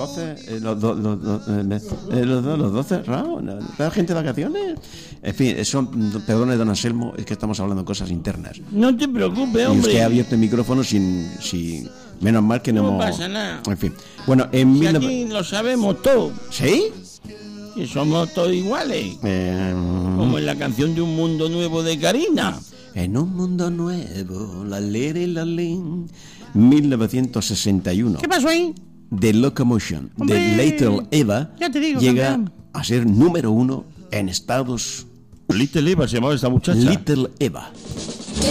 Los 12 raros, ¿la gente de vacaciones? En fin, eso, perdone, don Anselmo, es que estamos hablando de cosas internas. No te preocupes, Y hombre. usted ha abierto el micrófono sin menos mal que no No hemos... pasa nada. En fin, bueno, en Si aquí lo sabemos todo, ¿Sí? que somos todos iguales. Como en la canción de Un Mundo Nuevo de Karina. En un mundo nuevo, la lere la lin, 1961. ¿Qué pasó ahí? The Locomotion Hombre, de Little Eva ya te digo, llega campeón. a ser número 1 en Estados Unidos. Little Eva se llamaba esta muchacha. Little Eva.